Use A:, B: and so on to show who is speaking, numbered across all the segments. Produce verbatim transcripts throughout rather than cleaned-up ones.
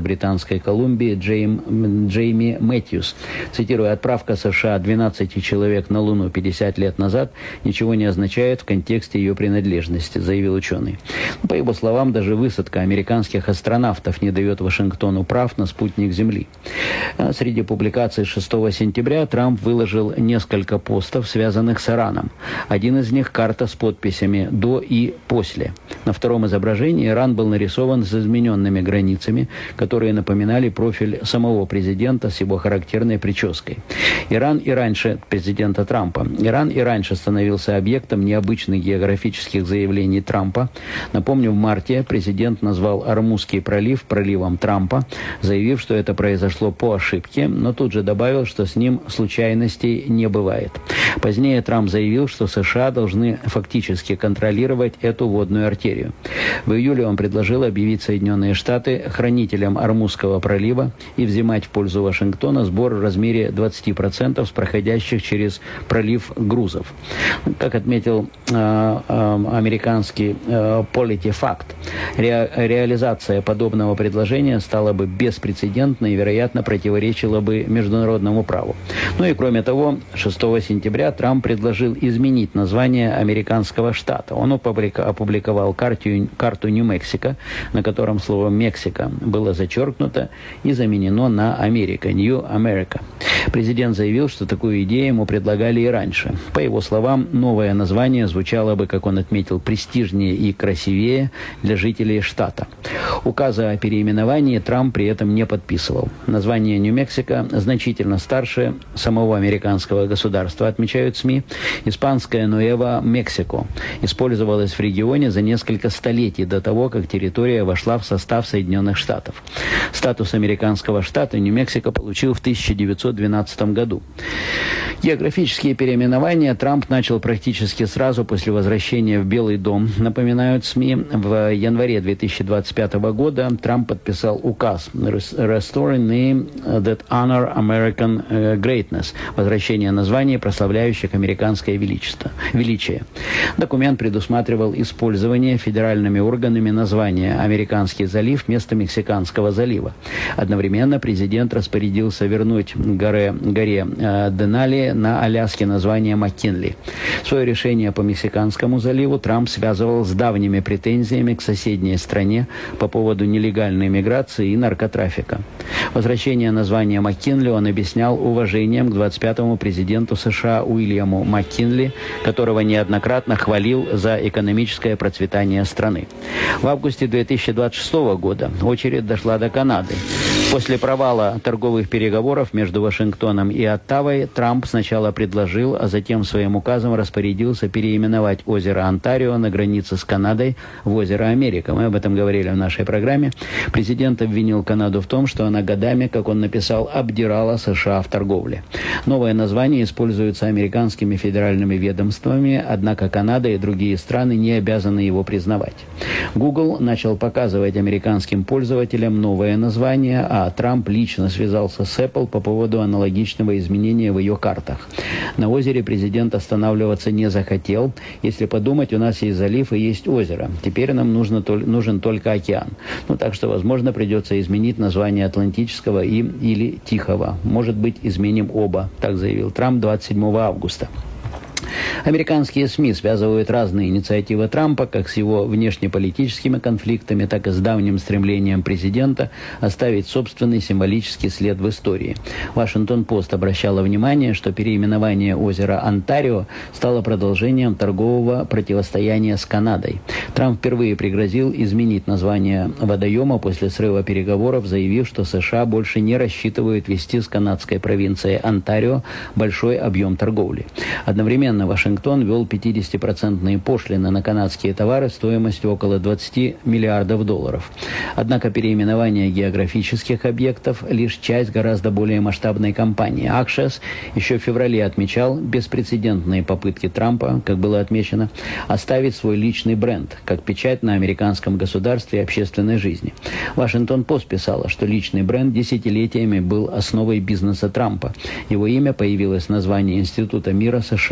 A: Британской Колумбии Джейм, Джейми Мэтьюс. Цитирую: «Отправка США двенадцати человек на Луну пятьдесят лет назад ничего не означает в контексте ее принадлежности», заявил ученый. По его словам, даже высадка американских астронавтов не дает Вашингтону прав на спутник Земли. Среди публикаций шестого сентября Трамп выложил несколько постов, связанных с Ираном. Один из них — карта с подписями «до» и «после». На втором изображении Иран был нарисован с измененными границами, которые напоминали профиль самого президента с его характерной прической. Иран и раньше президента Трампа. Иран и раньше становился объектом необычных географических заявлений Трампа. Напомню, в марте президент назвал Ормузский пролив проливом Трампа, заявив, что это произошло по ошибке, но тут же добавил, что с ним случайностей не бывает. Позднее Трамп заявил, что США должны фактически контролировать эту водную артерию. В июле он предложил объявить Соединенные Штаты хранителем Ормузского пролива и взимать в пользу Вашингтона сбор в размере двадцати процентов с проходящих через пролив грузов. Как отметил э, э, американский э, PolitiFact, ре, реализация подобного предложения стала бы беспрецедентной и, вероятно, противоречила бы международному праву. Ну и кроме того, шестого сентября Трамп предложил изменить название американского штата. Он опубликовал карту, карту Нью-Мексико, на котором слово «Мексика» было зачеркнуто и заменено на «Америка», New America. Президент заявил, что такую идею ему предлагали и раньше. По его словам, новое название звучало бы, как он отметил, престижнее и красивее для жителей штата. Указа о переименовании Трамп при этом не подписывал. Название Нью-Мексико значительно старше самого американского государства, отмечают СМИ. Испанское «Нуэва Мексико» использовалось в регионе за несколько столетий до того, как территория вошла в состав Соединенных Штатов. Статус американского штата Нью-Мексико получил в тысяча девятьсот двенадцатом году. Географические переименования Трамп начал практически сразу после возвращения в Белый дом. Напоминают СМИ, в январе две тысячи двадцать пятого года Трамп подписал указ «Restoring Name that Honor American Greatness» — возвращение названий, прославляющих американское величество, величие. Документ предусматривал использование федеральными органами названия «Американский залив» вместо «Мексиканского залива». Одновременно президент распорядился вернуть горе, горе э, Денали на Аляске название Маккинли. Свое решение по Мексиканскому заливу Трамп связывал с давними претензиями к соседней стране по поводу нелегальной миграции и наркотрафика. Возвращение названия Маккинли он объяснял уважением к двадцать пятому президенту США Уильяму Маккинли, которого неоднократно хвалил за экономическое процветание страны. В августе две тысячи двадцать шестого года очередь дошла до Канады. После провала торговых переговоров между Вашингтоном и Оттавой Трамп сначала предложил, а затем своим указом распорядился переименовать озеро Онтарио на границе с Канадой в озеро Америка. Мы об этом говорили в нашей программе. Президент обвинил Канаду в том, что она годами, как он написал, обдирала США в торговле. Новое название используется американскими федеральными ведомствами, однако Канада и другие страны не обязаны его признавать. Google начал показывать американским пользователям новое название, а Трамп лично связался с Apple по поводу аналогичного изменения в ее картах. На озере президент останавливаться не захотел. Если подумать, у нас есть залив и есть озеро. Теперь нам нужно, нужен только океан. Ну, так что, возможно, придется изменить название Атлантического и, или Тихого. Может быть, изменим оба, так заявил Трамп двадцать седьмого августа. Американские СМИ связывают разные инициативы Трампа как с его внешнеполитическими конфликтами, так и с давним стремлением президента оставить собственный символический след в истории. Вашингтон-Пост обращала внимание, что переименование озера Онтарио стало продолжением торгового противостояния с Канадой. Трамп впервые пригрозил изменить название водоема после срыва переговоров, заявив, что США больше не рассчитывают вести с канадской провинцией Онтарио большой объем торговли. Одновременно Вашингтон ввел пятидесятипроцентные пошлины на канадские товары стоимостью около двадцати миллиардов долларов. Однако переименование географических объектов – лишь часть гораздо более масштабной кампании. Акшес еще в феврале отмечал беспрецедентные попытки Трампа, как было отмечено, оставить свой личный бренд, как печать на американском государстве и общественной жизни. Вашингтон-Пост писала, что личный бренд десятилетиями был основой бизнеса Трампа. Его имя появилось в названии Института мира США, его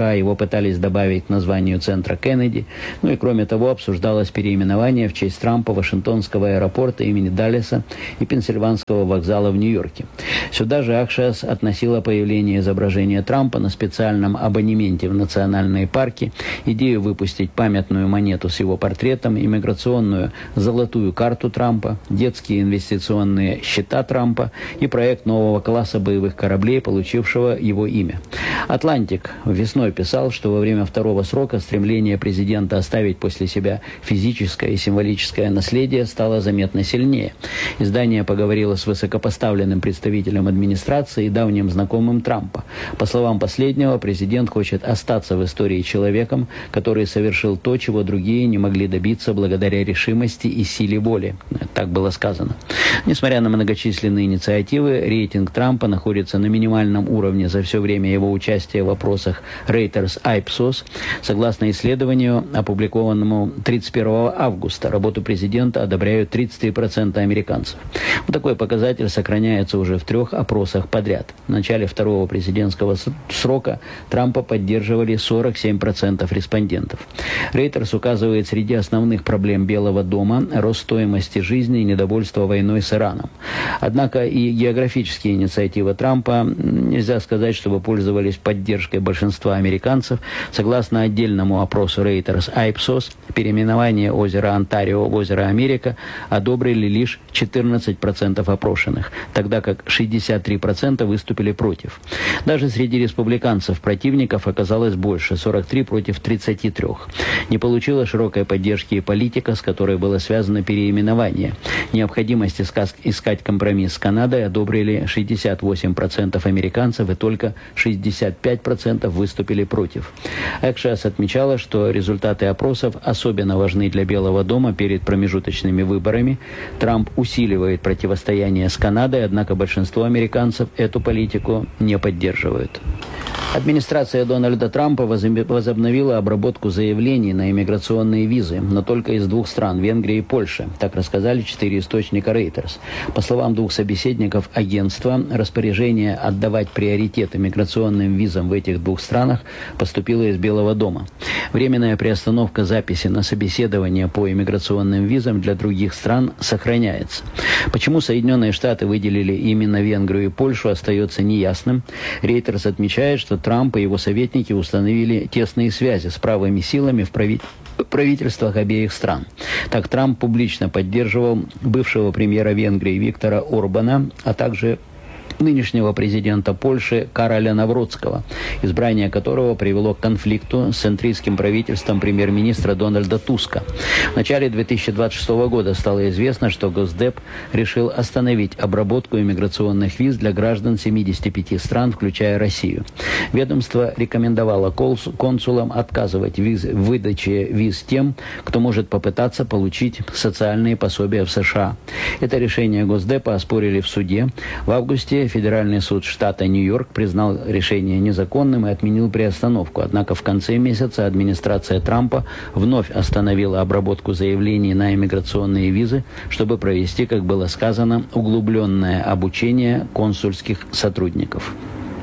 A: пытались добавить к названию центра Кеннеди. Ну и кроме того, обсуждалось переименование в честь Трампа Вашингтонского аэропорта имени Даллеса и Пенсильванского вокзала в Нью-Йорке. Сюда же Акшиос относила появление изображения Трампа на специальном абонементе в национальные парки, идею выпустить памятную монету с его портретом, иммиграционную золотую карту Трампа, детские инвестиционные счета Трампа и проект нового класса боевых кораблей, получившего его имя. «Атлантик» весной писал, что во время второго срока стремление президента оставить после себя физическое и символическое наследие стало заметно сильнее. Издание поговорило с высокопоставленным представителем администрации и давним знакомым Трампа. По словам последнего, президент хочет остаться в истории человеком, который совершил то, чего другие не могли добиться благодаря решимости и силе воли. Так было сказано. Несмотря на многочисленные инициативы, рейтинг Трампа находится на минимальном уровне за все время его участия в опросах Reuters Ipsos. Согласно исследованию, опубликованному тридцать первого августа, работу президента одобряют тридцать три процента американцев. Такой показатель сохраняется уже в трех опросах подряд. В начале второго президентского срока Трампа поддерживали сорок семь процентов респондентов. Reuters указывает среди основных проблем Белого дома рост стоимости жизни и недовольство войной с Ираном. Однако и географические инициативы Трампа нельзя сказать, чтобы пользовались поддержкой большинства американцев. Согласно отдельному опросу Reuters Ipsos, переименование озера Онтарио в озеро Америка одобрили лишь четырнадцать процентов опрошенных, тогда как шестьдесят три процента выступили против. Даже среди республиканцев противников оказалось больше, сорок три против тридцати трёх. Не получила широкой поддержки и политика, с которой было связано переименование. Необходимость искать компромисс с Канадой одобрили шестьдесят восемь процентов американцев и только шестьдесят пять процентов выступили против. Акшиос отмечала, что результаты опросов особенно важны для Белого дома перед промежуточными выборами. Трамп усиливает противостояние с Канадой, однако большинство американцев эту политику не поддерживают. Администрация Дональда Трампа возобновила обработку заявлений на иммиграционные визы, но только из двух стран – Венгрии и Польши. Так рассказали четыре источника Reuters. По словам двух собеседников агентства, распоряжение отдавать приоритет иммиграционным визам в этих двух странах поступило из Белого дома. Временная приостановка записи на собеседование по иммиграционным визам для других стран сохраняется. Почему Соединенные Штаты выделили именно Венгрию и Польшу, остается неясным. Reuters отмечает, что Трамп и его советники установили тесные связи с правыми силами в правительствах обеих стран. Так, Трамп публично поддерживал бывшего премьера Венгрии Виктора Орбана, а также нынешнего президента Польши Кароля Навроцкого, избрание которого привело к конфликту с центристским правительством премьер-министра Дональда Туска. В начале две тысячи двадцать шестого года стало известно, что Госдеп решил остановить обработку иммиграционных виз для граждан семидесяти пяти стран, включая Россию. Ведомство рекомендовало консулам отказывать виз, в выдаче виз тем, кто может попытаться получить социальные пособия в США. Это решение Госдепа оспорили в суде. В августе Федеральный суд штата Нью-Йорк признал решение незаконным и отменил приостановку. Однако в конце месяца администрация Трампа вновь остановила обработку заявлений на иммиграционные визы, чтобы провести, как было сказано, углубленное обучение консульских сотрудников.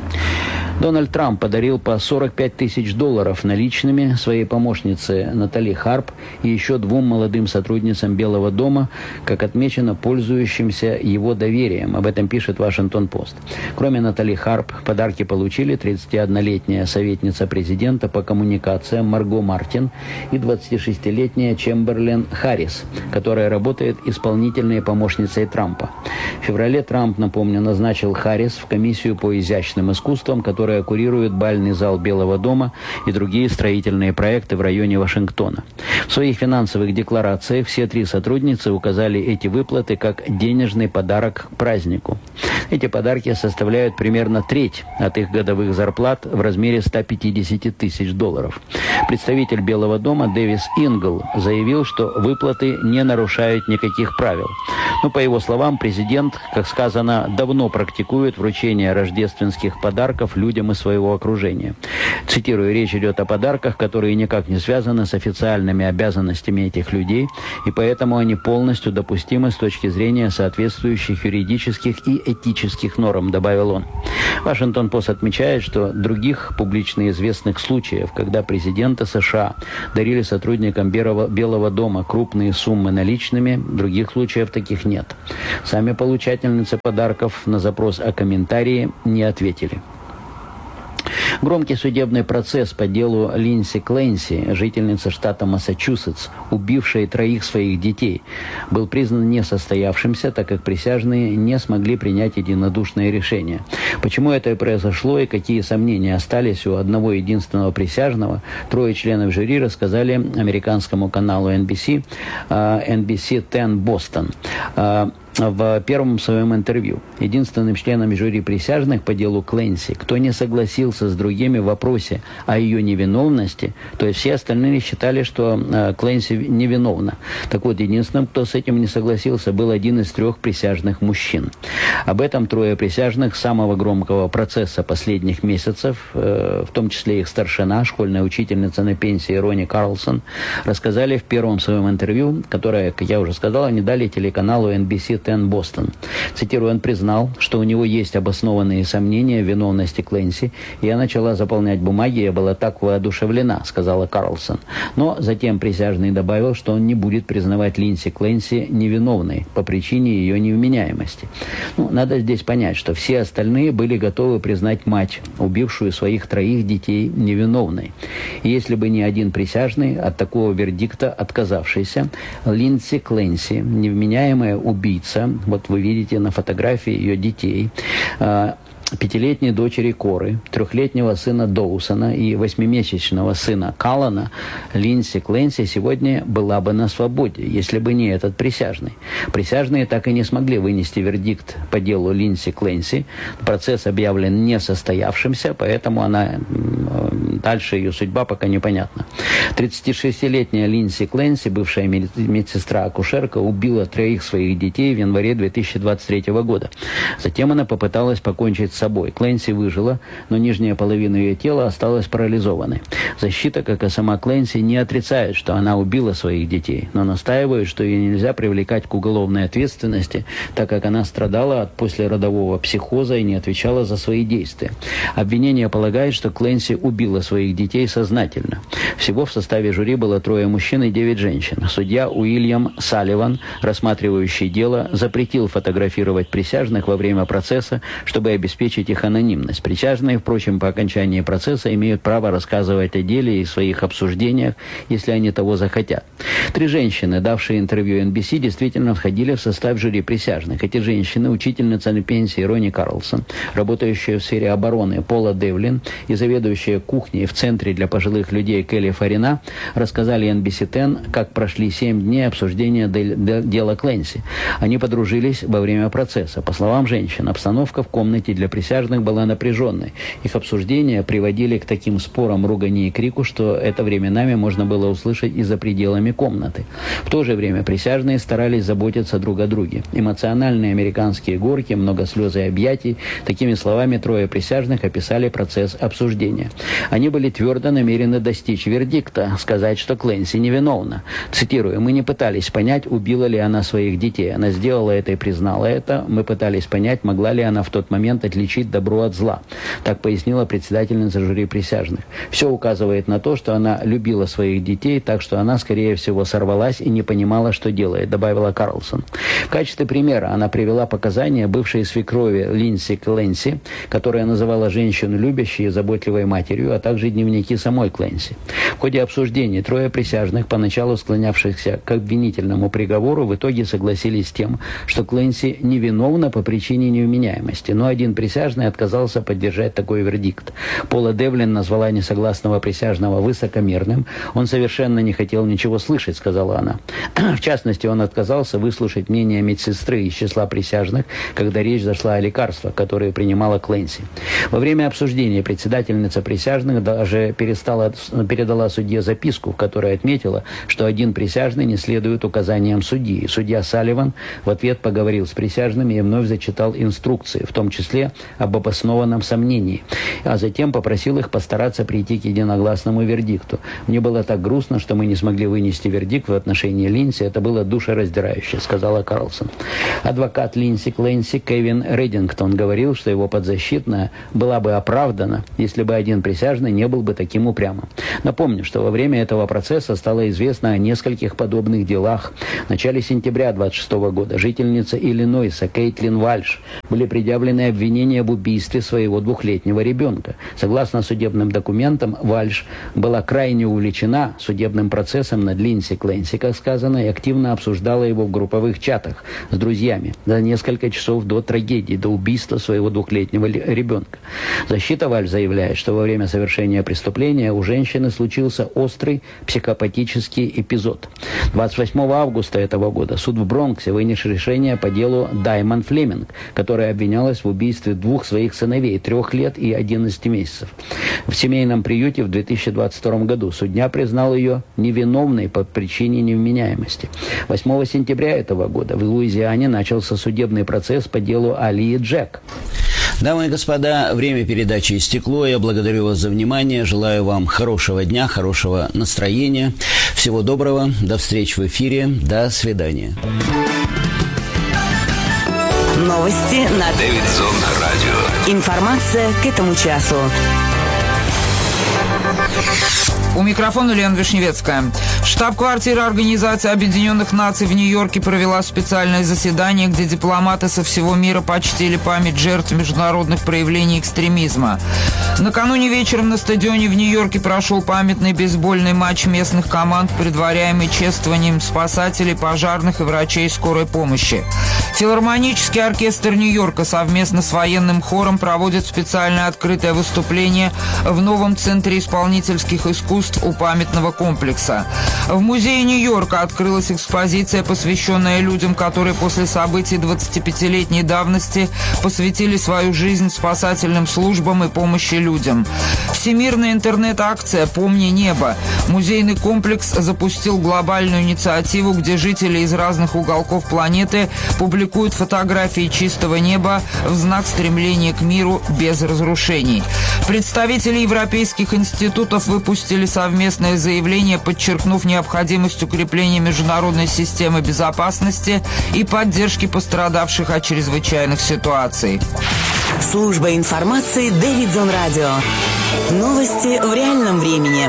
A: Дональд Трамп подарил по сорок пять тысяч долларов наличными своей помощнице Натали Харп и еще двум молодым сотрудницам Белого дома, как отмечено, пользующимся его доверием. Об этом пишет Вашингтон-Пост. Кроме Натали Харп, подарки получили тридцатиоднолетняя советница президента по коммуникациям Марго Мартин и двадцатишестилетняя Чемберлен Харрис, которая работает исполнительной помощницей Трампа. В феврале Трамп, напомню, назначил Харрис в комиссию по изящным искусствам, которая курирует бальный зал Белого дома и другие строительные проекты в районе Вашингтона. В своих финансовых декларациях все три сотрудницы указали эти выплаты как денежный подарок к празднику. Эти подарки составляют примерно треть от их годовых зарплат в размере ста пятидесяти тысяч долларов. Представитель Белого дома Дэвис Ингл заявил, что выплаты не нарушают никаких правил. Но, по его словам, президент, как сказано, давно практикует вручение рождественских подарков людям из своего окружения. Цитирую, речь идет о подарках, которые никак не связаны с официальными обязанностями этих людей, и поэтому они полностью допустимы с точки зрения соответствующих юридических и этических этических норм, добавил он. Вашингтон-Пост отмечает, что других публично известных случаев, когда президенты США дарили сотрудникам Белого дома крупные суммы наличными, других случаев таких нет. Сами получательницы подарков на запрос о комментарии не ответили. Громкий судебный процесс по делу Линдси Клэнси, жительницы штата Массачусетс, убившей троих своих детей, был признан несостоявшимся, так как присяжные не смогли принять единодушное решение. Почему это и произошло и какие сомнения остались у одного единственного присяжного, трое членов жюри рассказали американскому каналу эн би си, эн би си десять Бостон. В первом своем интервью. Единственным членом жюри присяжных по делу Клэнси, кто не согласился с другими в вопросе о ее невиновности, то есть все остальные считали, что э, Клэнси невиновна. Так вот, единственным, кто с этим не согласился, был один из трех присяжных мужчин. Об этом трое присяжных самого громкого процесса последних месяцев, э, в том числе их старшина, школьная учительница на пенсии Ронни Карлсон, рассказали в первом своем интервью, которое, как я уже сказал, они дали телеканалу эн би си десять Бостон. Цитирую, он признал, что у него есть обоснованные сомнения в виновности Клэнси, и я начала заполнять бумаги, я была так воодушевлена, сказала Карлсон. Но затем присяжный добавил, что он не будет признавать Линдси Клэнси невиновной по причине ее невменяемости. Ну, надо здесь понять, что все остальные были готовы признать мать, убившую своих троих детей, невиновной. И если бы не один присяжный, от такого вердикта отказавшийся, Линдси Клэнси, невменяемая убийца, вот вы видите на фотографии ее детей, пятилетней дочери Коры, трехлетнего сына Доусона и восьмимесячного сына Каллана, Линдси Клэнси сегодня была бы на свободе, если бы не этот присяжный. Присяжные так и не смогли вынести вердикт по делу Линдси Клэнси. Процесс объявлен несостоявшимся, поэтому она, дальше ее судьба пока непонятна. тридцатишестилетняя Линдси Клэнси, бывшая медсестра-акушерка, убила троих своих детей в январе две тысячи двадцать третьего года. Затем она попыталась покончить с собой. Клэнси выжила, но нижняя половина ее тела осталась парализованной. Защита, как и сама Клэнси, не отрицает, что она убила своих детей, но настаивает, что ее нельзя привлекать к уголовной ответственности, так как она страдала от послеродового психоза и не отвечала за свои действия. Обвинение полагает, что Клэнси убила своих детей сознательно. Всего в составе жюри было трое мужчин и девять женщин. Судья Уильям Салливан, рассматривающий дело, запретил фотографировать присяжных во время процесса, чтобы обеспечить их анонимность. Присяжные, впрочем, по окончании процесса имеют право рассказывать о деле и своих обсуждениях, если они того захотят. Три женщины, давшие интервью эн би си, действительно входили в состав жюри присяжных. Эти женщины, учительница на пенсии Ронни Карлсон, работающая в сфере обороны Пола Девлин и заведующая кухней в Центре для пожилых людей Келли Фарина, рассказали эн би си десять, как прошли семь дней обсуждения дела Клэнси. Они подружились во время процесса. По словам женщин, обстановка в комнате для присяжных была напряженной. Их обсуждения приводили к таким спорам, ругани и крику, что это временами можно было услышать и за пределами комнаты. В то же время присяжные старались заботиться друг о друге. Эмоциональные американские горки, много слез и объятий. Такими словами трое присяжных описали процесс обсуждения. Они были твердо намерены достичь вердикта, сказать, что Клэнси невиновна. Цитирую, «Мы не пытались понять, убила ли она своих детей. Она сделала это и признала это. Мы пытались понять, могла ли она в тот момент отличить добро от зла». Так пояснила председательница жюри присяжных. Все указывает на то, что она любила своих детей, так что она, скорее всего, сорвалась и не понимала, что делает, добавила Карлсон. В качестве примера она привела показания бывшей свекрови Линдси Клэнси, которая называла женщину любящей и заботливой матерью, а также дневники самой Клэнси. В ходе обсуждений трое присяжных, поначалу склонявшихся к обвинительному приговору, в итоге согласились с тем, что Клэнси невиновна по причине невменяемости, но один присяжный отказался поддержать такой вердикт. Пола Девлин назвала несогласного присяжного высокомерным. «Он совершенно не хотел ничего слышать», — сказала она. В частности, он отказался выслушать мнение медсестры из числа присяжных, когда речь зашла о лекарствах, которые принимала Клэнси. Во время обсуждения председательница присяжных даже перестала, передала судье записку, в которой отметила, что один присяжный не следует указаниям судьи. Судья Салливан в ответ поговорил с присяжными и вновь зачитал инструкции, в том числе об обоснованном сомнении, а затем попросил их постараться прийти к единогласному вердикту. Мне было так грустно, что мы не смогли вынести вердикт в отношении Линдси. Это было душераздирающе, сказала Карлсон. Адвокат Линдси Клэнси Кевин Реддингтон говорил, что его подзащитная была бы оправдана, если бы один присяжный не был бы таким упрямым. Напомню, что во время этого процесса стало известно о нескольких подобных делах. В начале сентября двадцать шестого года жительница Иллинойса Кейтлин Вальш были предъявлены обвинения в убийстве своего двухлетнего ребенка. Согласно судебным документам, Вальш была крайне увлечена судебным процессом над Линдси Клэнси, как сказано, и активно обсуждала его в групповых чатах с друзьями за несколько часов до трагедии, до убийства своего двухлетнего ребенка. Защита Вальш заявляет, что во время совершения преступления у женщины случился острый психопатический эпизод. двадцать восьмого августа этого года суд в Бронксе вынес решение по делу Даймонд Флеминг, которая обвинялась в убийстве двух своих сыновей, трех лет и одиннадцати месяцев. В семейном приюте в две тысячи двадцать втором году судья признал ее невиновной по причине невменяемости. восьмого сентября этого года в Луизиане начался судебный процесс по делу Али и Джек.
B: Дамы и господа, время передачи истекло. Я благодарю вас за внимание. Желаю вам хорошего дня, хорошего настроения. Всего доброго. До встречи в эфире. До свидания.
C: Новости на
D: Дэвидсон радио.
C: Информация к этому часу.
E: У микрофона Лена Вишневецкая. Штаб-квартира Организации Объединенных Наций в Нью-Йорке провела специальное заседание, где дипломаты со всего мира почтили память жертв международных проявлений экстремизма. Накануне вечером на стадионе в Нью-Йорке прошел памятный бейсбольный матч местных команд, предваряемый чествованием спасателей, пожарных и врачей скорой помощи. Филармонический оркестр Нью-Йорка совместно с военным хором проводит специальное открытое выступление в новом Центре исполнительских искусств у памятного комплекса. В музее Нью-Йорка открылась экспозиция, посвященная людям, которые после событий двадцатипятилетней давности посвятили свою жизнь спасательным службам и помощи людям. Всемирная интернет-акция «Помни небо». Музейный комплекс запустил глобальную инициативу, где жители из разных уголков планеты публикуют фотографии чистого неба в знак стремления к миру без разрушений. Представители европейских институтов выпустили совместное заявление, подчеркнув необходимость укрепления международной системы безопасности и поддержки пострадавших от чрезвычайных ситуаций.
C: Служба информации Дэвидсон радио. Новости в реальном времени.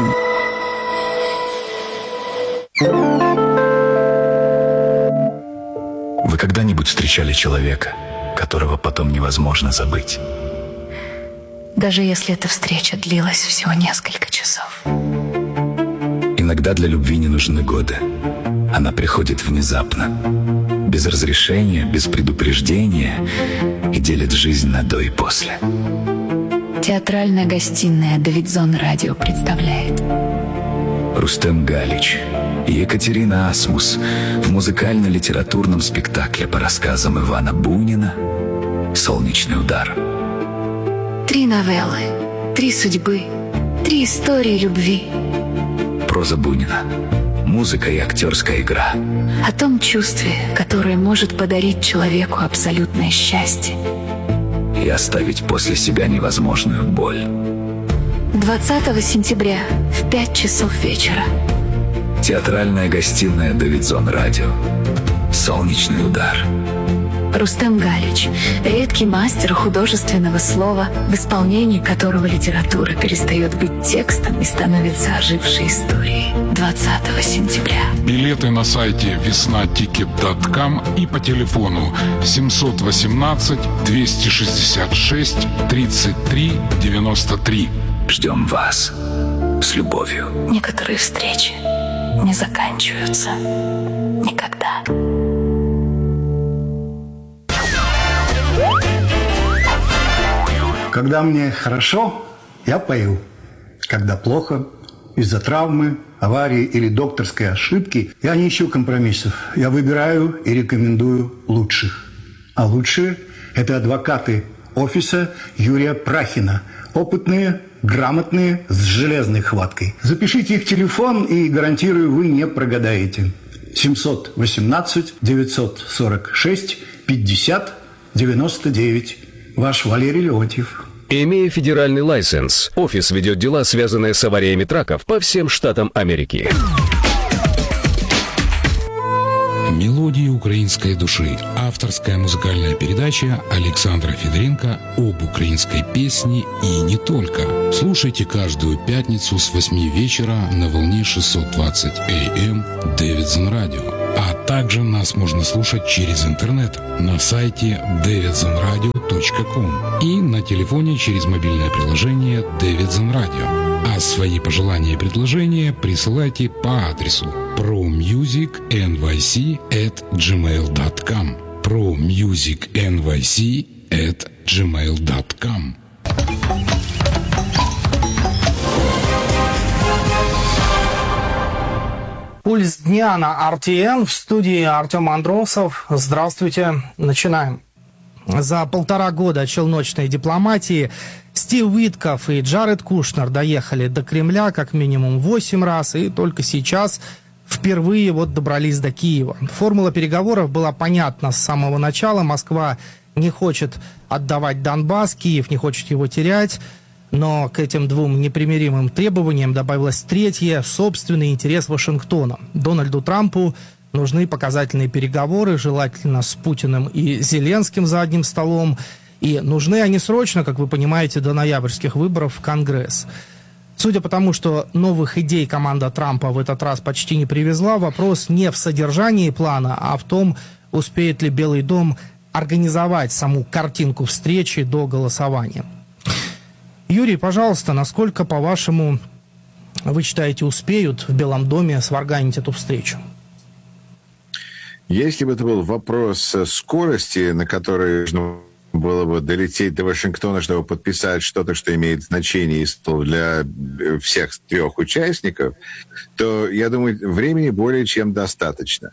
D: Вы когда-нибудь встречали человека, которого потом невозможно забыть?
F: Даже если эта встреча длилась всего несколько часов.
D: Иногда для любви не нужны годы. Она приходит внезапно, без разрешения, без предупреждения и делит жизнь на до и после.
F: Театральная гостиная Дэвидсон радио представляет
D: Рустем Галич и Екатерина Асмус в музыкально-литературном спектакле по рассказам Ивана Бунина «Солнечный удар».
F: три новеллы, три судьбы, три истории любви.
D: Проза Бунина, музыка и актерская игра.
F: О том чувстве, которое может подарить человеку абсолютное счастье.
D: И оставить после себя невозможную боль.
F: двадцатого сентября в пять часов вечера.
D: Театральная гостиная Дэвидсон радио. «Солнечный удар».
F: Рустем Галич, редкий мастер художественного слова, в исполнении которого литература перестает быть текстом и становится ожившей историей. двадцатого сентября.
G: Билеты на сайте весна тикет точка ком и по телефону семьсот восемнадцать двести шестьдесят шесть тридцать три девяносто три.
D: Ждем вас с любовью.
F: Некоторые встречи не заканчиваются никогда.
H: Когда мне хорошо, я пою. Когда плохо, из-за травмы, аварии или докторской ошибки, я не ищу компромиссов. Я выбираю и рекомендую лучших. А лучшие – это адвокаты офиса Юрия Прахина. Опытные, грамотные, с железной хваткой. Запишите их телефон, и, гарантирую, вы не прогадаете. семьсот восемнадцать девятьсот сорок шесть пятьдесят девяносто девять. Ваш Валерий Леонтьев.
I: Имея федеральный лайсенс, офис ведет дела, связанные с авариями траков по всем штатам Америки.
G: «Мелодии украинской души» – авторская музыкальная передача Александра Федоренко об украинской песне и не только. Слушайте каждую пятницу с восьми вечера на волне шестьсот двадцать эй эм Davidson Radio. А также нас можно слушать через интернет на сайте davidson radio точка com и на телефоне через мобильное приложение Davidson Radio. А свои пожелания и предложения присылайте по адресу promusicnyc at gmail dot com promusicnyc at gmail dot com.
J: Пульс дня на эр ти эн. В студии Артем Андросов. Здравствуйте. Начинаем. За полтора года челночной дипломатии Стив Уиткоф и Джаред Кушнер доехали до Кремля как минимум восемь раз, и только сейчас впервые вот добрались до Киева. Формула переговоров была понятна с самого начала. Москва не хочет отдавать Донбасс, Киев не хочет его терять. Но к этим двум непримиримым требованиям добавилось третье – собственный интерес Вашингтона. Дональду Трампу нужны показательные переговоры, желательно с Путиным и Зеленским за одним столом. И нужны они срочно, как вы понимаете, до ноябрьских выборов в Конгресс. Судя по тому, что новых идей команда Трампа в этот раз почти не привезла, вопрос не в содержании плана, а в том, успеет ли Белый дом организовать саму картинку встречи до голосования. Юрий, пожалуйста, насколько, по-вашему, вы считаете, успеют в Белом доме сварганить эту встречу?
K: Если бы это был вопрос скорости, на которой нужно было бы долететь до Вашингтона, чтобы подписать что-то, что имеет значение для всех трех участников, то, я думаю, времени более чем достаточно.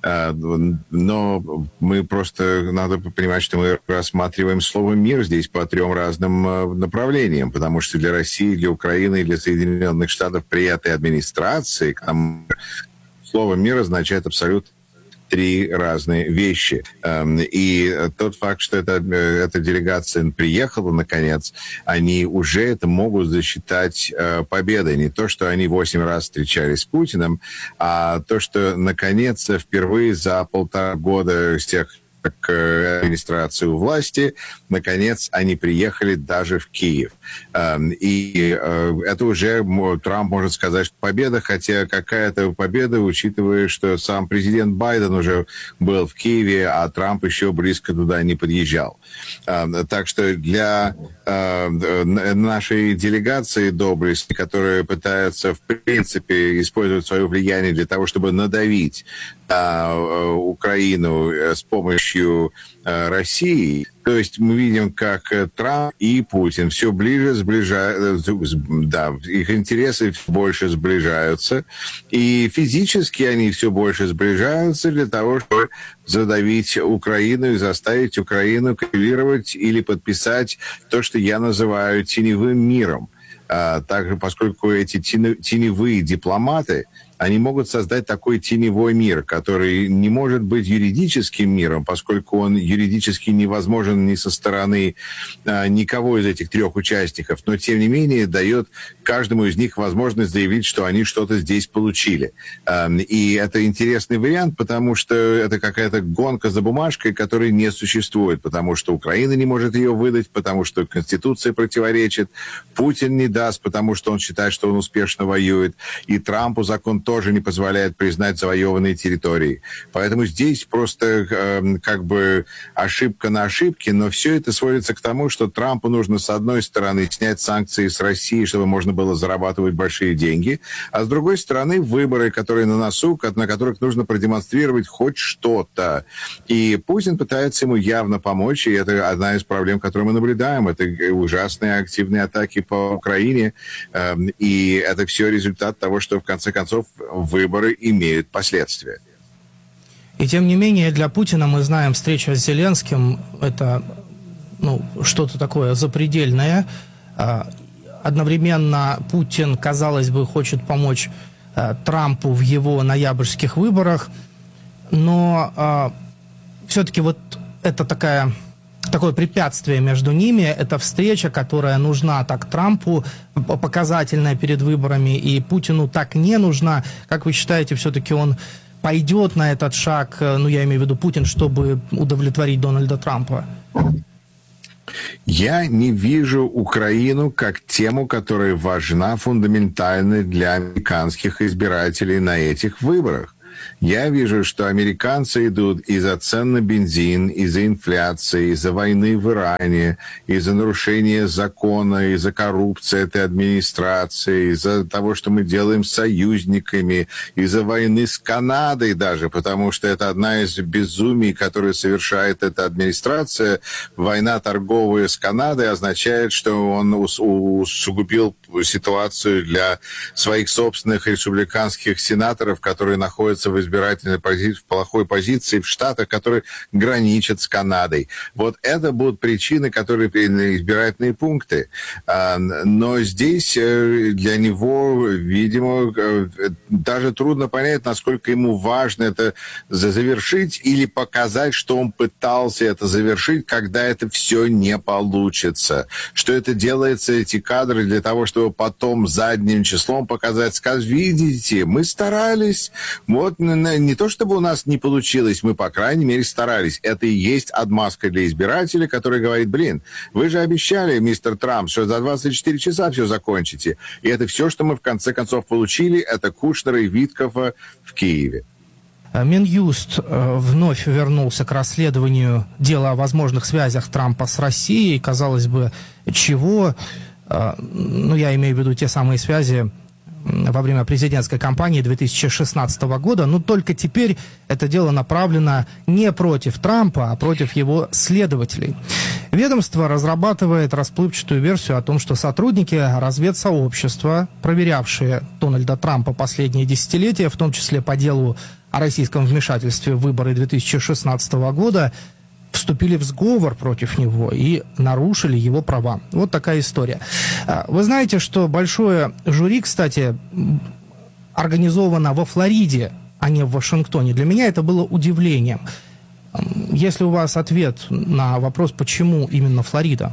K: Но мы просто, надо понимать, что мы рассматриваем слово «мир» здесь по трем разным направлениям, потому что для России, для Украины и для Соединенных Штатов при этой администрации к нам слово «мир» означает абсолютно три разные вещи. И тот факт, что эта, эта делегация приехала, наконец, они уже это могут засчитать победой. Не то, что они восемь раз встречались с Путиным, а то, что, наконец, впервые за полтора года с тех, к администрации у власти, наконец, они приехали даже в Киев. И это уже Трамп может сказать, что победа, хотя какая-то победа, учитывая, что сам президент Байден уже был в Киеве, а Трамп еще близко туда не подъезжал. Так что для нашей делегации доблести, которая пытается, в принципе, использовать свое влияние для того, чтобы надавить на Украину с помощью России, то есть мы видим, как Трамп и Путин все ближе сближаются, да, их интересы больше сближаются, и физически они все больше сближаются для того, чтобы задавить Украину и заставить Украину капитулировать или подписать то, что я называю теневым миром. А также, поскольку эти теневые дипломаты, они могут создать такой теневой мир, который не может быть юридическим миром, поскольку он юридически невозможен ни со стороны а, никого из этих трех участников, но, тем не менее, дает каждому из них возможность заявить, что они что-то здесь получили. А, и это интересный вариант, потому что это какая-то гонка за бумажкой, которой не существует, потому что Украина не может ее выдать, потому что Конституция противоречит, Путин не даст, потому что он считает, что он успешно воюет, и Трампу закон тоже не позволяет признать завоеванные территории. Поэтому здесь просто э, как бы ошибка на ошибке, но все это сводится к тому, что Трампу нужно, с одной стороны, снять санкции с России, чтобы можно было зарабатывать большие деньги, а с другой стороны, выборы, которые на носу, на которых нужно продемонстрировать хоть что-то. И Путин пытается ему явно помочь, и это одна из проблем, которую мы наблюдаем. Это ужасные активные атаки по Украине, э, и это все результат того, что в конце концов выборы имеют последствия.
J: И тем не менее, для Путина, мы знаем, встреча с Зеленским – это ну, что-то такое запредельное. Одновременно Путин, казалось бы, хочет помочь Трампу в его ноябрьских выборах, но все-таки вот это такая такое препятствие между ними. Это встреча, которая нужна так Трампу, показательная перед выборами, и Путину так не нужна. Как вы считаете, все-таки он пойдет на этот шаг, ну, я имею в виду Путин, чтобы удовлетворить Дональда Трампа?
K: Я не вижу Украину как тему, которая важна фундаментально для американских избирателей на этих выборах. Я вижу, что американцы идут из-за цен на бензин, из-за инфляции, из-за войны в Иране, из-за нарушения закона, из-за коррупции этой администрации, из-за того, что мы делаем с союзниками, из-за войны с Канадой даже, потому что это одна из безумий, которые совершает эта администрация. Война торговая с Канадой означает, что он усугубил ситуацию для своих собственных республиканских сенаторов, которые находятся в избирательной позиции, в плохой позиции в штатах, которые граничат с Канадой. Вот это будут причины, которые избирательные пункты. Но здесь для него, видимо, даже трудно понять, насколько ему важно это завершить или показать, что он пытался это завершить, когда это все не получится. Что это делается, эти кадры, для того, чтобы потом задним числом показать, сказать, видите, мы старались, вот не то, чтобы у нас не получилось, мы, по крайней мере, старались. Это и есть отмазка для избирателя, который говорит, блин, вы же обещали, мистер Трамп, что за двадцать четыре часа все закончите. И это все, что мы в конце концов получили, это Кушнера и Виткофа в Киеве.
J: Минюст вновь вернулся к расследованию дела о возможных связях Трампа с Россией. Казалось бы, чего? Ну, я имею в виду те самые связи во время президентской кампании две тысячи шестнадцатого года, но только теперь это дело направлено не против Трампа, а против его следователей. Ведомство разрабатывает расплывчатую версию о том, что сотрудники разведсообщества, проверявшие Дональда Трампа последние десятилетия, в том числе по делу о российском вмешательстве в выборы две тысячи шестнадцатого года, вступили в сговор против него и нарушили его права. Вот такая история. Вы знаете, что большое жюри, кстати, организовано во Флориде, а не в Вашингтоне. Для меня это было удивлением. Если у вас ответ на вопрос, почему именно Флорида?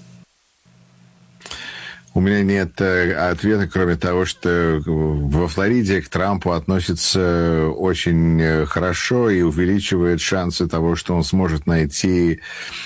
K: У меня нет ответа, кроме того, что во Флориде к Трампу относятся очень хорошо и увеличивает шансы того, что он сможет найти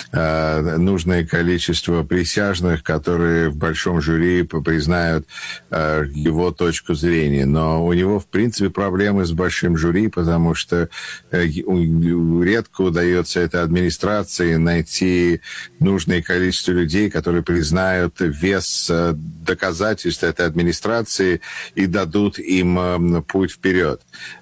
K: э, нужное количество присяжных, которые в большом жюри признают э, его точку зрения. Но у него, в принципе, проблемы с большим жюри, потому что э, редко удается этой администрации найти нужное количество людей, которые признают вес доказательств этой администрации и дадут им путь вперед.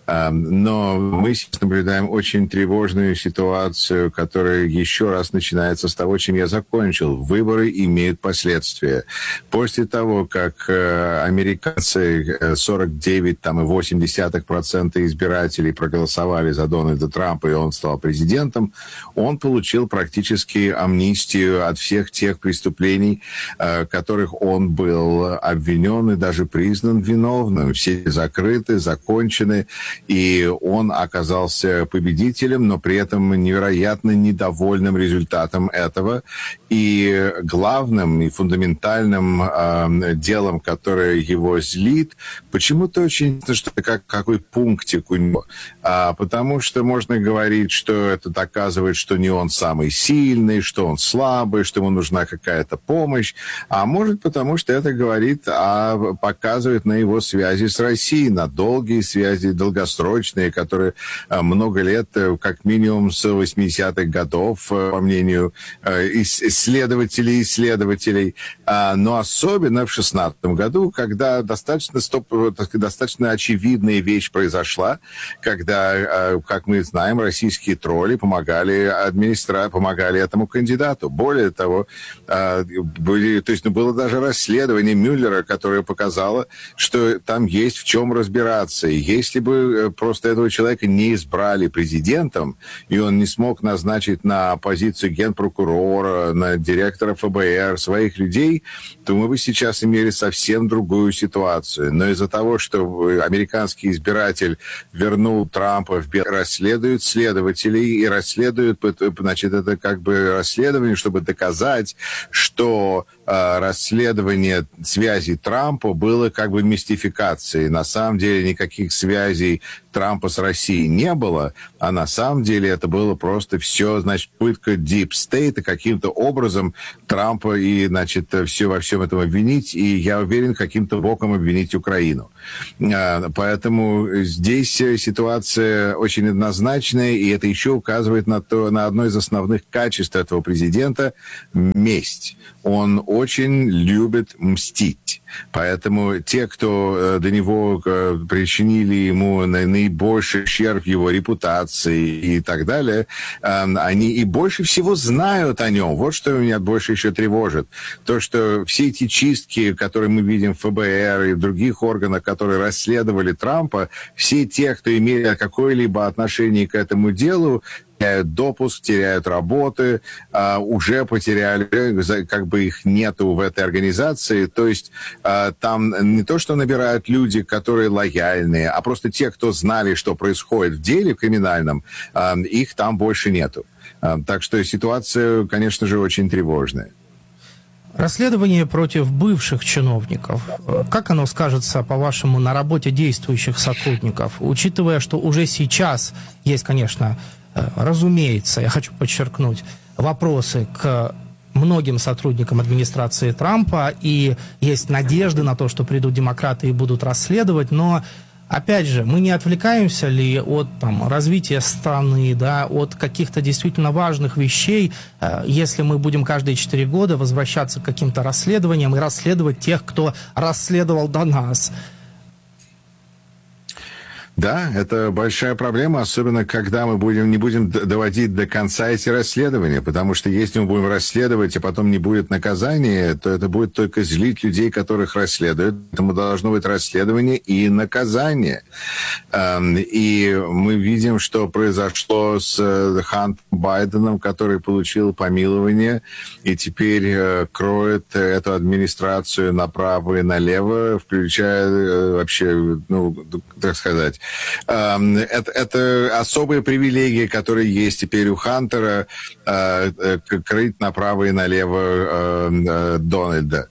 K: Но мы сейчас наблюдаем очень тревожную ситуацию, которая еще раз начинается с того, чем я закончил. Выборы имеют последствия. После того, как американцы сорок девять целых восемь десятых процента избирателей проголосовали за Дональда Трампа, и он стал президентом, он получил практически амнистию от всех тех преступлений, которых он был обвинен и даже признан виновным. Все закрыты, закончены. И он оказался победителем, но при этом невероятно недовольным результатом этого. И главным и фундаментальным э, делом, которое его злит, почему-то очень, что как, какой пунктик у него. А, потому что можно говорить, что это доказывает, что не он самый сильный, что он слабый, что ему нужна какая-то помощь. А может, потому что это говорит, а показывает на его связи с Россией, на долгие связи, долгосрочные, которые много лет, как минимум с восьмидесятых годов, по мнению исследователей и исследователей, но особенно в шестнадцатом году, когда достаточно, стоп, достаточно очевидная вещь произошла, когда, как мы знаем, российские тролли помогали администрации, помогали этому кандидату. Более того, были, то есть, ну, было даже расследование расследование Мюллера, которое показало, что там есть в чем разбираться. И если бы просто этого человека не избрали президентом, и он не смог назначить на позицию генпрокурора, на директора эф бэ эр своих людей, то мы бы сейчас имели совсем другую ситуацию. Но из-за того, что американский избиратель вернул Трампа в Белый, расследуют следователей и расследуют, значит, это как бы расследование, чтобы доказать, что э, расследование связей Трампа было как бы мистификацией. На самом деле никаких связей Трампа с Россией не было, а на самом деле это было просто все, значит, пытка Deep State, и каким-то образом Трампа и, значит, все во всем этом обвинить, и я уверен, каким-то боком обвинить Украину. Поэтому здесь ситуация очень однозначная, и это еще указывает на, то, на одно из основных качеств этого президента – месть. Он очень любит мстить. Поэтому те, кто до него причинили ему наибольший ущерб его репутации и так далее, они и больше всего знают о нем. Вот что меня больше еще тревожит. То, что все эти чистки, которые мы видим в эф бэ эр и в других органах, которые расследовали Трампа, все те, кто имели какое-либо отношение к этому делу, теряют допуск, теряют работы, а, уже потеряли, как бы их нету в этой организации. То есть а, там не то, что набирают люди, которые лояльные, а просто те, кто знали, что происходит в деле криминальном, а, их там больше нету. А, так что ситуация, конечно же, очень тревожная.
J: Расследование против бывших чиновников, как оно скажется, по-вашему, на работе действующих сотрудников, учитывая, что уже сейчас есть, конечно, разумеется, я хочу подчеркнуть, вопросы к многим сотрудникам администрации Трампа, и есть надежды на то, что придут демократы и будут расследовать, но, опять же, мы не отвлекаемся ли от там, развития страны, да, от каких-то действительно важных вещей, если мы будем каждые четыре года возвращаться к каким-то расследованиям и расследовать тех, кто расследовал до нас?
K: Да, это большая проблема, особенно когда мы будем, не будем доводить до конца эти расследования, потому что если мы будем расследовать, а потом не будет наказания, то это будет только злить людей, которых расследуют. Поэтому должно быть расследование и наказание. И мы видим, что произошло с Хантером Байденом, который получил помилование и теперь кроет эту администрацию направо и налево, включая вообще, ну, так сказать, Это, это особые привилегии, которые есть теперь у Хантера, крыть направо и налево Дональда.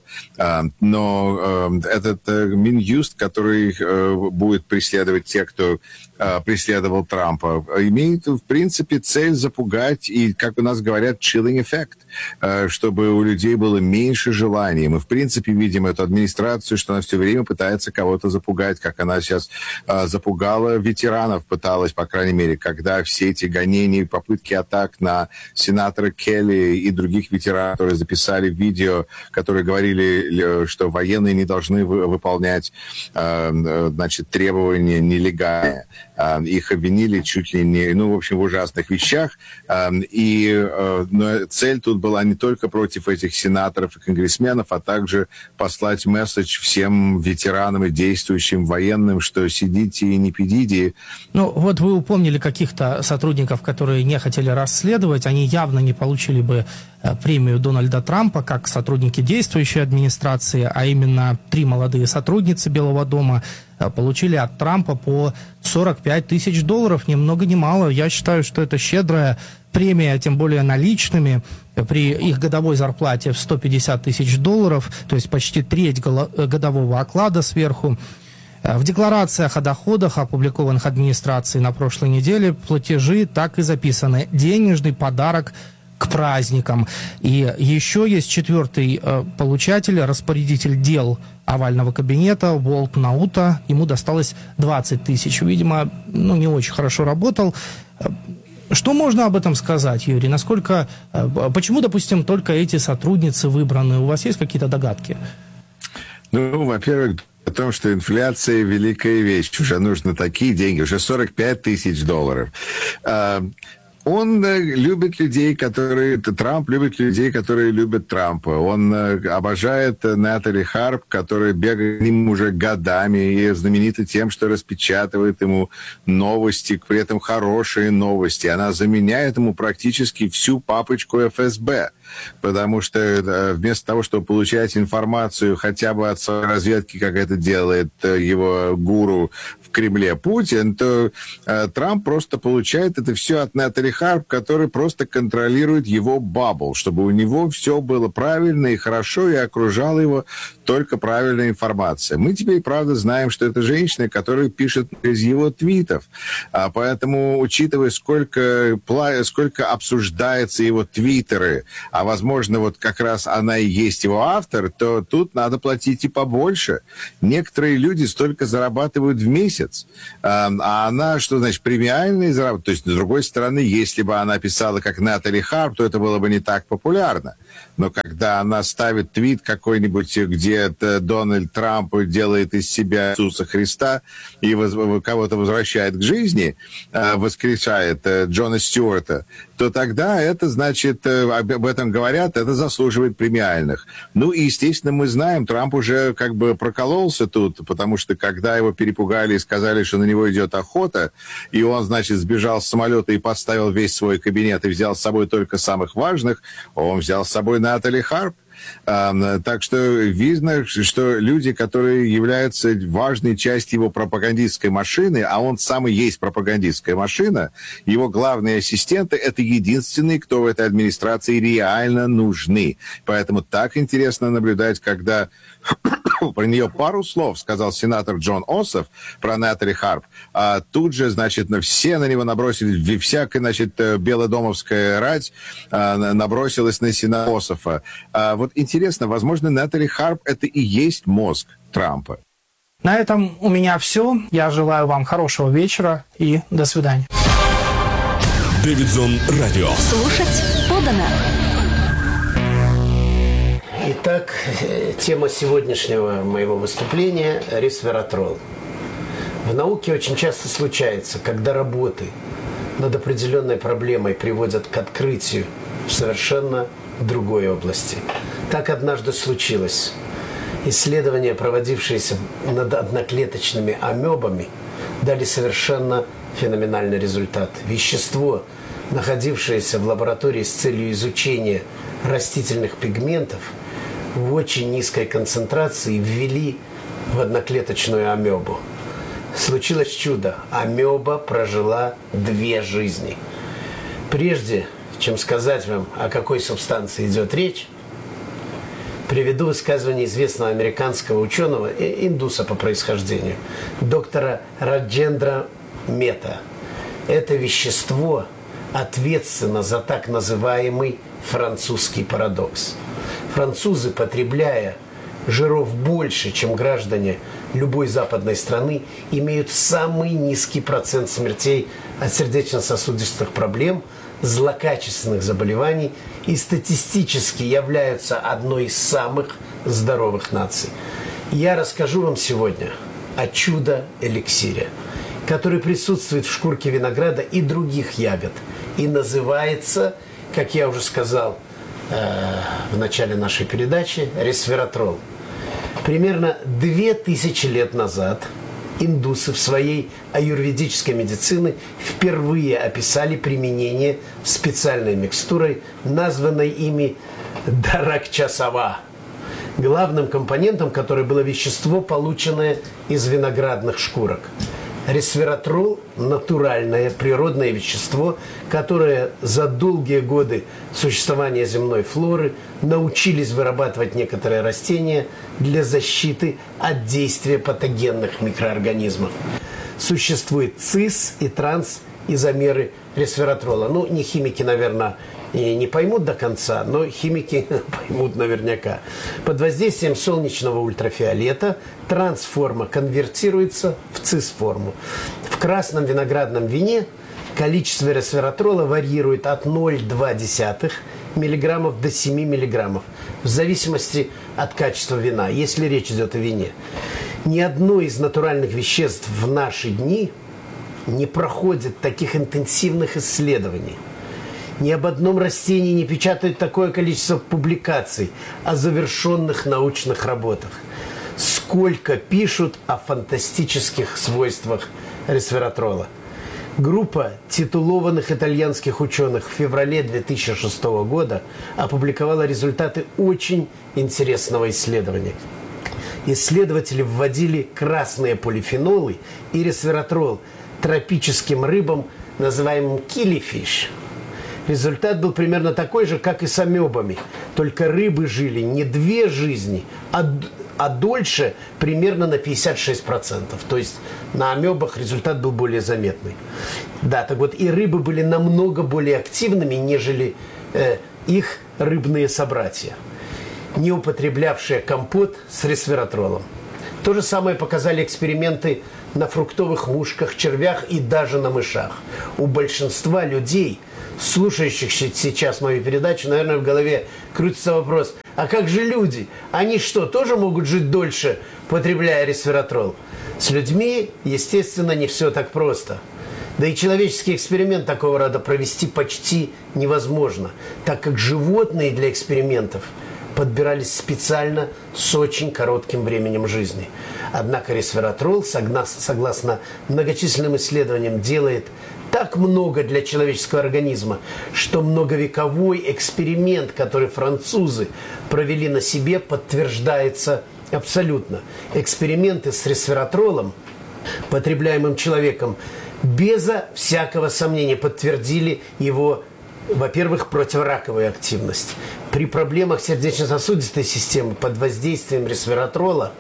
K: Но этот Минюст, который будет преследовать тех, кто преследовал Трампа, имеет, в принципе, цель запугать и, как у нас говорят, chilling эффект, чтобы у людей было меньше желаний. Мы, в принципе, видим эту администрацию, что она все время пытается кого-то запугать, как она сейчас запугала ветеранов, пыталась, по крайней мере, когда все эти гонения и попытки атак на сенатора Келли и других ветеранов, которые записали видео, которые говорили, что военные не должны выполнять, значит, требования нелегальные. Их обвинили чуть ли не, ну, в общем, в ужасных вещах. И но цель тут была не только против этих сенаторов и конгрессменов, а также послать месседж всем ветеранам и действующим военным, что сидите и не пидите.
J: Ну, вот вы упомнили каких-то сотрудников, которые не хотели расследовать, они явно не получили бы премию Дональда Трампа, как сотрудники действующей администрации, а именно три молодые сотрудницы Белого дома получили от Трампа по сорок пять тысяч долларов, ни много ни мало. Я считаю, что это щедрая премия, тем более наличными, при их годовой зарплате в сто пятьдесят тысяч долларов, то есть почти треть годового оклада сверху. В декларациях о доходах, опубликованных администрацией на прошлой неделе, платежи так и записаны: денежный подарок к праздникам. И еще есть четвертый э, получатель, распорядитель дел овального кабинета Уолт Наута. Ему досталось двадцать тысяч. Видимо, ну, не очень хорошо работал. Что можно об этом сказать, Юрий? Насколько, э, почему, допустим, только эти сотрудницы выбраны? У вас есть какие-то догадки?
K: Ну, во-первых, о том, что инфляция – великая вещь. Уже нужны такие деньги, уже сорок пять тысяч долларов. Он э, любит людей, которые... Трамп любит людей, которые любят Трампа. Он э, обожает э, Натали Харп, которая бегает к ним уже годами и знаменита тем, что распечатывает ему новости, при этом хорошие новости. Она заменяет ему практически всю папочку эф эс бэ. Потому что э, вместо того, чтобы получать информацию хотя бы от своей разведки, как это делает э, его гуру в Кремле Путин, то э, Трамп просто получает это все от Натали Харп, который просто контролирует его бабл, чтобы у него все было правильно и хорошо, и окружала его только правильная информация. Мы теперь, правда, знаем, что это женщина, которая пишет из его твитов. А поэтому, учитывая, сколько, сколько обсуждается его твиттеры, а, возможно, вот как раз она и есть его автор, то тут надо платить и побольше. Некоторые люди столько зарабатывают в месяц, а она, что значит, премиальные зарабатывают. То есть, с другой стороны, если бы она писала как Натали Харп, то это было бы не так популярно. Но когда она ставит твит какой-нибудь, где Дональд Трамп делает из себя Иисуса Христа и кого-то возвращает к жизни, воскрешает Джона Стюарта, то тогда это, значит, об этом говорят, это заслуживает премиальных. Ну и, естественно, мы знаем, Трамп уже как бы прокололся тут, потому что когда его перепугали и сказали, что на него идет охота, и он, значит, сбежал с самолета и поставил весь свой кабинет и взял с собой только самых важных, он взял с собой Натали Харп. Так что видно, что люди, которые являются важной частью его пропагандистской машины, а он сам и есть пропагандистская машина, его главные ассистенты — это единственные, кто в этой администрации реально нужны. Поэтому так интересно наблюдать, когда про нее пару слов сказал сенатор Джон Ософ про Натали Харп, а тут же, значит, все на него набросились, всякая, значит, белодомовская рать набросилась на сенатора Ософа. А вот интересно, возможно, Натали Харп — это и есть мозг Трампа.
J: На этом у меня все. Я желаю вам хорошего вечера и до свидания.
L: Дэвидзон Радио.
M: Слушать подано.
N: Итак, тема сегодняшнего моего выступления – ресвератрол. В науке очень часто случается, когда работы над определенной проблемой приводят к открытию в совершенно другой области. Так однажды случилось. Исследования, проводившиеся над одноклеточными амебами, дали совершенно феноменальный результат. Вещество, находившееся в лаборатории с целью изучения растительных пигментов, в очень низкой концентрации ввели в одноклеточную амебу. Случилось чудо. Амеба прожила две жизни. Прежде чем сказать вам, о какой субстанции идет речь, приведу высказывание известного американского ученого, индуса по происхождению, доктора Раджендра Мета. Это вещество ответственно за так называемый французский парадокс. Французы, потребляя жиров больше, чем граждане любой западной страны, имеют самый низкий процент смертей от сердечно-сосудистых проблем, злокачественных заболеваний и статистически являются одной из самых здоровых наций. Я расскажу вам сегодня о чудо-эликсире, который присутствует в шкурке винограда и других ягод и называется, как я уже сказал э, в начале нашей передачи, ресвератрол. Примерно две тысячи лет назад индусы в своей аюрведической медицине впервые описали применение специальной микстурой, названной ими даракчасава, главным компонентом которой было вещество, полученное из виноградных шкурок. Ресвератрол – натуральное природное вещество, которое за долгие годы существования земной флоры научились вырабатывать некоторые растения для защиты от действия патогенных микроорганизмов. Существует цис и трансизомеры ресвератрола. Ну, не химики, наверное, и не поймут до конца, но химики поймут наверняка. Под воздействием солнечного ультрафиолета трансформа конвертируется в цис-форму. В красном виноградном вине количество ресвератрола варьирует от ноль целых две десятых миллиграммов до семи миллиграммов в зависимости от качества вина, если речь идет о вине. Ни одно из натуральных веществ в наши дни не проходит таких интенсивных исследований. Ни об одном растении не печатают такое количество публикаций о завершенных научных работах. Сколько пишут о фантастических свойствах ресвератрола. Группа титулованных итальянских ученых в феврале две тысячи шестого года опубликовала результаты очень интересного исследования. Исследователи вводили красные полифенолы и ресвератрол тропическим рыбам, называемым киллифиш. Результат был примерно такой же, как и с амебами. Только рыбы жили не две жизни, а, а дольше примерно на пятьдесят шесть процентов. То есть на амебах результат был более заметный. Да, так вот, и рыбы были намного более активными, нежели э, их рыбные собратья, не употреблявшие компот с ресвератролом. То же самое показали эксперименты на фруктовых мушках, червях и даже на мышах. У большинства людей, слушающих сейчас мою передачу, наверное, в голове крутится вопрос: а как же люди? Они что, тоже могут жить дольше, потребляя ресвератрол? С людьми, естественно, не все так просто. Да и человеческий эксперимент такого рода провести почти невозможно, так как животные для экспериментов подбирались специально с очень коротким временем жизни. Однако ресвератрол, согласно многочисленным исследованиям, делает так много для человеческого организма, что многовековой эксперимент, который французы провели на себе, подтверждается абсолютно. Эксперименты с ресвератролом, потребляемым человеком, безо всякого сомнения подтвердили его, во-первых, противораковую активность. При проблемах сердечно-сосудистой системы под воздействием ресвератрола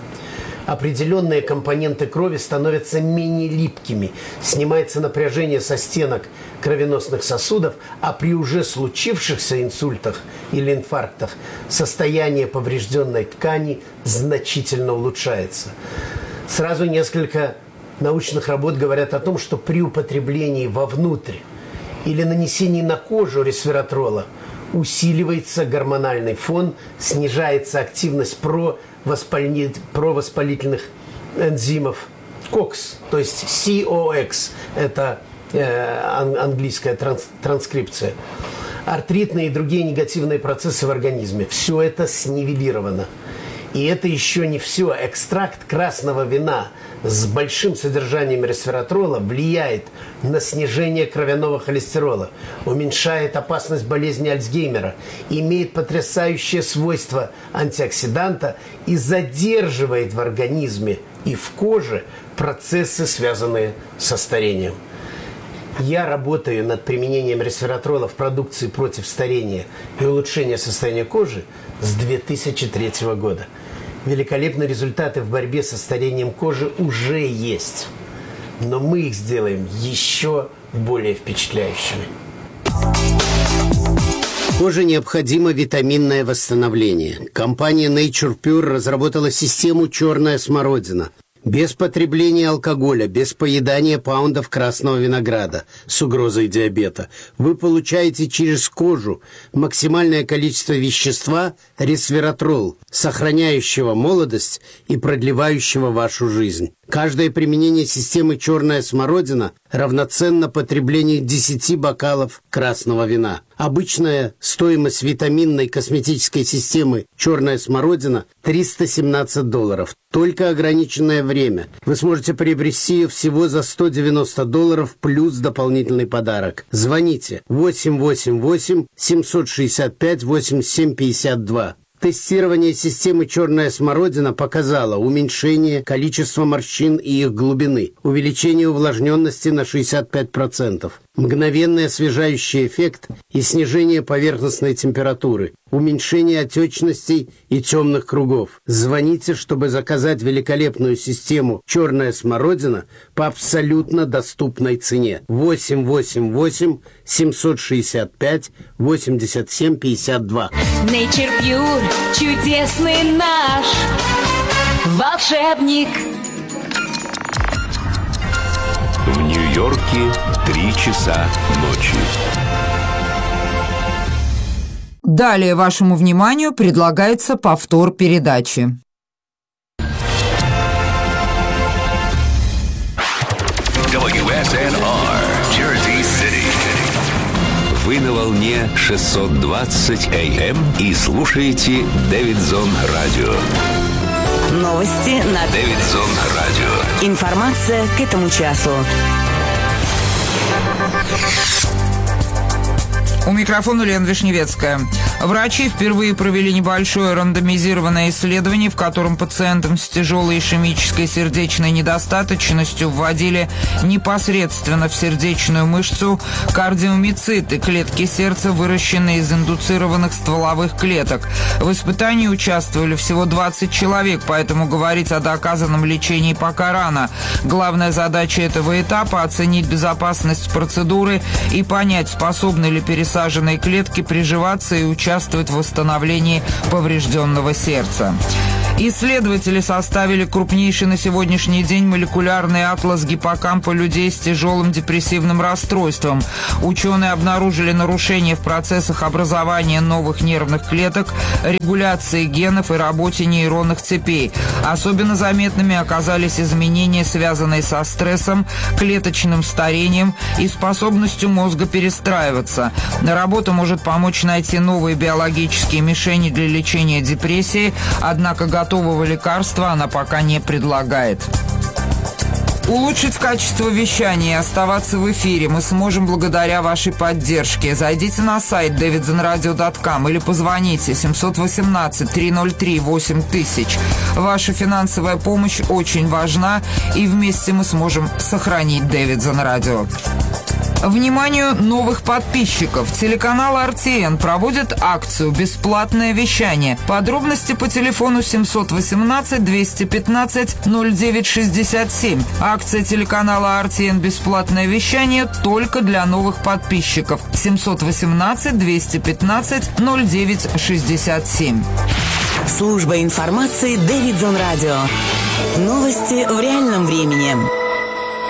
N: определенные компоненты крови становятся менее липкими, снимается напряжение со стенок кровеносных сосудов, а при уже случившихся инсультах или инфарктах состояние поврежденной ткани значительно улучшается. Сразу несколько научных работ говорят о том, что при употреблении вовнутрь или нанесении на кожу ресвератрола усиливается гормональный фон, снижается активность провоспали... провоспалительных энзимов кокс, то есть си о экс, это э, английская транс... транскрипция, артритные и другие негативные процессы в организме. Все это снивелировано. И это еще не все. Экстракт красного вина с большим содержанием ресвератрола влияет на снижение кровяного холестерола, уменьшает опасность болезни Альцгеймера, имеет потрясающее свойство антиоксиданта и задерживает в организме и в коже процессы, связанные со старением. Я работаю над применением ресвератрола в продукции против старения и улучшения состояния кожи с две тысячи третьего года. Великолепные результаты в борьбе со старением кожи уже есть, но мы их сделаем еще более впечатляющими. Коже необходимо витаминное восстановление. Компания Nature Pure разработала систему «Черная смородина». Без потребления алкоголя, без поедания паундов красного винограда с угрозой диабета вы получаете через кожу максимальное количество вещества ресвератрол, сохраняющего молодость и продлевающего вашу жизнь. Каждое применение системы «Черная смородина» равноценно потреблению десяти бокалов красного вина. Обычная стоимость витаминной косметической системы «Черная смородина» триста семнадцать долларов. Только ограниченное время. Вы сможете приобрести ее всего за сто девяносто долларов плюс дополнительный подарок. Звоните восемь восемь восемь семь шесть пять восемьдесят семь пятьдесят два. Тестирование системы «Черная смородина» показало уменьшение количества морщин и их глубины, увеличение увлажненности на шестьдесят пять процентов, мгновенный освежающий эффект и снижение поверхностной температуры, уменьшение отечностей и темных кругов. Звоните, чтобы заказать великолепную систему «Черная смородина» по абсолютно доступной цене. восемь восемь восемь семь шесть пять восемьдесят семь пятьдесят два.
L: Nature Pure, чудесный наш волшебник.
M: В Нью-Йорке три часа ночи.
E: Далее вашему вниманию предлагается повтор передачи.
M: дабл ю эс эн ар, Jersey City. Вы Вы на волне шестьсот двадцать эй эм и слушаете Дэвидзон Радио.
C: Новости на
M: Дэвидзон Радио.
C: Информация к этому часу.
E: У микрофона Лена Вишневецкая. Врачи впервые провели небольшое рандомизированное исследование, в котором пациентам с тяжелой ишемической сердечной недостаточностью вводили непосредственно в сердечную мышцу кардиомиоциты, клетки сердца, выращенные из индуцированных стволовых клеток. В испытании участвовали всего двадцать человек, поэтому говорить о доказанном лечении пока рано. Главная задача этого этапа – оценить безопасность процедуры и понять, способны ли пересадки Саженные клетки приживаться и участвовать в восстановлении поврежденного сердца. Исследователи составили крупнейший на сегодняшний день молекулярный атлас гиппокампа людей с тяжелым депрессивным расстройством. Ученые обнаружили нарушения в процессах образования новых нервных клеток, регуляции генов и работе нейронных цепей. Особенно заметными оказались изменения, связанные со стрессом, клеточным старением и способностью мозга перестраиваться. Работа может помочь найти новые биологические мишени для лечения депрессии, однако готового лекарства она пока не предлагает. Улучшить качество вещания и оставаться в эфире мы сможем благодаря вашей поддержке. Зайдите на сайт дэвидзон радио точка ком или позвоните семь один восемь три ноль три восемь тысяч. Ваша финансовая помощь очень важна, и вместе мы сможем сохранить Дэвидзон Радио. Вниманию новых подписчиков. Телеканал эр ти эн проводит акцию «Бесплатное вещание». Подробности по телефону семь один восемь двести пятнадцать ноль девять шестьдесят семь. Акция телеканала эр ти эн «Бесплатное вещание» только для новых подписчиков. семь один восемь двести пятнадцать ноль девять шестьдесят семь.
C: Служба информации Дэвидзон Радио. Новости в реальном времени.